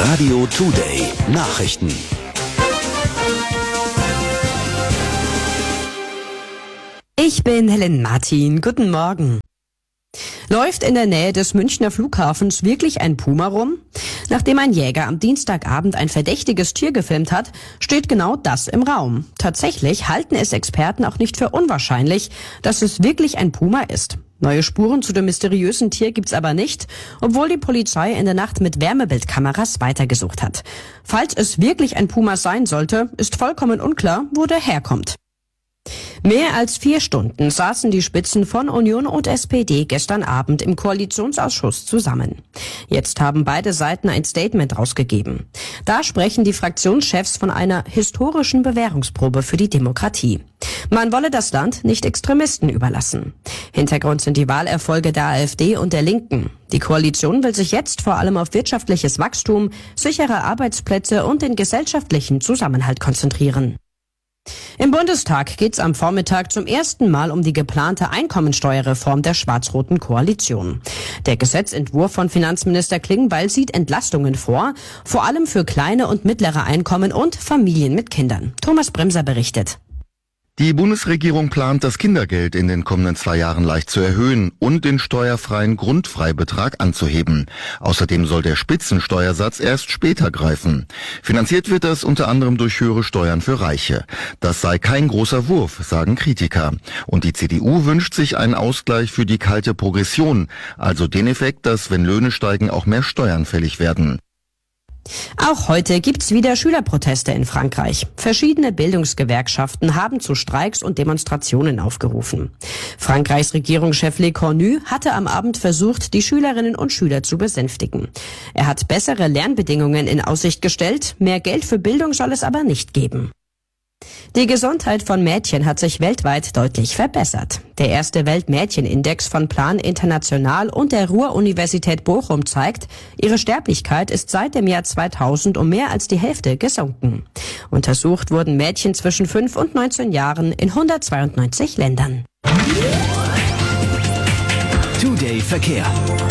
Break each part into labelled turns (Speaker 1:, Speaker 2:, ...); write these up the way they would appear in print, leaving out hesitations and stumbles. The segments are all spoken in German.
Speaker 1: Radio Today Nachrichten.
Speaker 2: Ich bin Helen Martin. Guten Morgen. Läuft in der Nähe des Münchner Flughafens wirklich ein Puma rum? Nachdem ein Jäger am Dienstagabend ein verdächtiges Tier gefilmt hat, steht genau das im Raum. Tatsächlich halten es Experten auch nicht für unwahrscheinlich, dass es wirklich ein Puma ist. Neue Spuren zu dem mysteriösen Tier gibt's aber nicht, obwohl die Polizei in der Nacht mit Wärmebildkameras weitergesucht hat. Falls es wirklich ein Puma sein sollte, ist vollkommen unklar, wo der herkommt. Mehr als 4 Stunden saßen die Spitzen von Union und SPD gestern Abend im Koalitionsausschuss zusammen. Jetzt haben beide Seiten ein Statement rausgegeben. Da sprechen die Fraktionschefs von einer historischen Bewährungsprobe für die Demokratie. Man wolle das Land nicht Extremisten überlassen. Hintergrund sind die Wahlerfolge der AfD und der Linken. Die Koalition will sich jetzt vor allem auf wirtschaftliches Wachstum, sichere Arbeitsplätze und den gesellschaftlichen Zusammenhalt konzentrieren. Im Bundestag geht's am Vormittag zum ersten Mal um die geplante Einkommensteuerreform der schwarz-roten Koalition. Der Gesetzentwurf von Finanzminister Klingbeil sieht Entlastungen vor allem für kleine und mittlere Einkommen und Familien mit Kindern. Thomas Bremser berichtet.
Speaker 3: Die Bundesregierung plant, das Kindergeld in den kommenden 2 Jahren leicht zu erhöhen und den steuerfreien Grundfreibetrag anzuheben. Außerdem soll der Spitzensteuersatz erst später greifen. Finanziert wird das unter anderem durch höhere Steuern für Reiche. Das sei kein großer Wurf, sagen Kritiker. Und die CDU wünscht sich einen Ausgleich für die kalte Progression, also den Effekt, dass, wenn Löhne steigen, auch mehr Steuern fällig werden.
Speaker 2: Auch heute gibt's wieder Schülerproteste in Frankreich. Verschiedene Bildungsgewerkschaften haben zu Streiks und Demonstrationen aufgerufen. Frankreichs Regierungschef Le Cornu hatte am Abend versucht, die Schülerinnen und Schüler zu besänftigen. Er hat bessere Lernbedingungen in Aussicht gestellt, mehr Geld für Bildung soll es aber nicht geben. Die Gesundheit von Mädchen hat sich weltweit deutlich verbessert. Der erste Weltmädchenindex von Plan International und der Ruhr-Universität Bochum zeigt, ihre Sterblichkeit ist seit dem Jahr 2000 um mehr als die Hälfte gesunken. Untersucht wurden Mädchen zwischen 5 und 19 Jahren in 192 Ländern.
Speaker 1: Today Verkehr.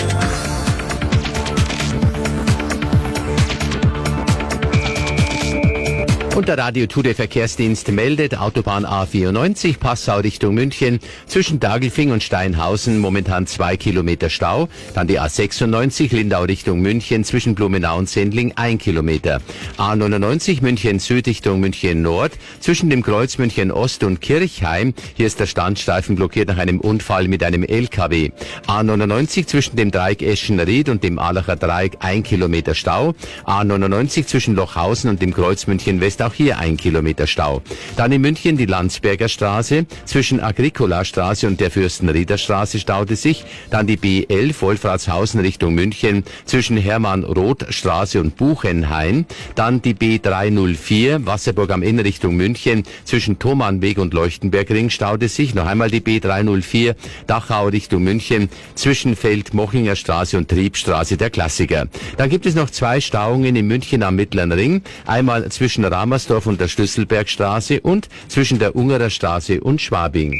Speaker 4: Und der Radio Today Verkehrsdienst meldet, Autobahn A94, Passau Richtung München, zwischen Daglfing und Steinhausen momentan 2 Kilometer Stau. Dann die A96, Lindau Richtung München, zwischen Blumenau und Sendling 1 Kilometer. A99, München Süd Richtung München Nord, zwischen dem Kreuz München Ost und Kirchheim. Hier ist der Standstreifen blockiert nach einem Unfall mit einem LKW. A99, zwischen dem Dreieck Eschenried und dem Aalacher Dreieck 1 Kilometer Stau. A99, zwischen Lochhausen und dem Kreuz München West, auch hier 1 Kilometer Stau. Dann in München die Landsberger Straße, zwischen Agricola-Straße und der Fürstenrieder Straße staute sich. Dann die B11 Wolfratshausen Richtung München, zwischen Hermann-Roth-Straße und Buchenhain. Dann die B304 Wasserburg am Inn Richtung München, zwischen Thomannweg und Leuchtenbergring staute sich. Noch einmal die B304 Dachau Richtung München, zwischen Feld-Mochinger Straße und Triebstraße, der Klassiker. Dann gibt es noch 2 Stauungen in München am Mittleren Ring. Einmal zwischen Ramersdorf und der Schlüsselbergstraße und zwischen der Ungerer Straße und Schwabing.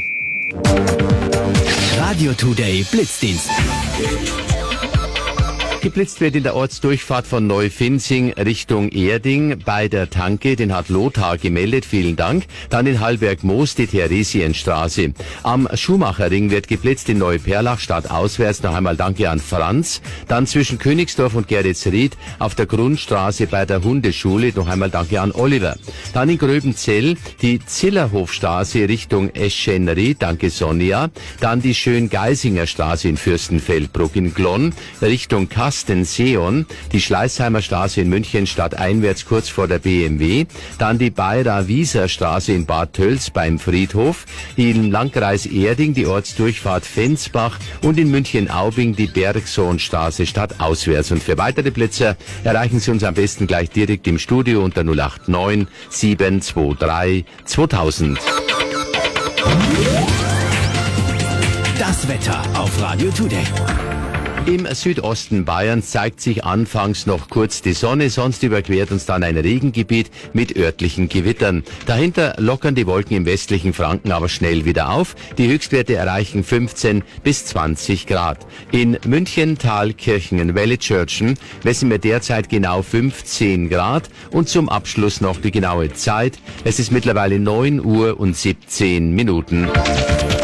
Speaker 1: Radio Today Blitzdienst.
Speaker 4: Geblitzt wird in der Ortsdurchfahrt von Neufinzing Richtung Erding bei der Tanke. Den hat Lothar gemeldet. Vielen Dank. Dann in Hallberg-Moos die Theresienstraße. Am Schumacherring wird geblitzt in Neuperlach stadtauswärts. Noch einmal Danke an Franz. Dann zwischen Königsdorf und Geretsried auf der Grundstraße bei der Hundeschule. Noch einmal Danke an Oliver. Dann in Gröbenzell die Zillerhofstraße Richtung Eschenried. Danke Sonja. Dann die Schöngeisinger Straße in Fürstenfeldbruck in Glonn Richtung Kastenseon, die Schleißheimer Straße in München stadteinwärts kurz vor der BMW, dann die Bayra-Wieser Straße in Bad Tölz beim Friedhof, im Landkreis Erding die Ortsdurchfahrt Fensbach und in München-Aubing die Bergsohnstraße stadtauswärts. Und für weitere Blitzer erreichen Sie uns am besten gleich direkt im Studio unter 089 723 2000.
Speaker 1: Das Wetter auf Radio Today.
Speaker 4: Im Südosten Bayerns zeigt sich anfangs noch kurz die Sonne, sonst überquert uns dann ein Regengebiet mit örtlichen Gewittern. Dahinter lockern die Wolken im westlichen Franken aber schnell wieder auf. Die Höchstwerte erreichen 15 bis 20 Grad. In München, Thalkirchen, Wellitzschörtchen messen wir derzeit genau 15 Grad. Und zum Abschluss noch die genaue Zeit. Es ist mittlerweile 9 Uhr und 17 Minuten.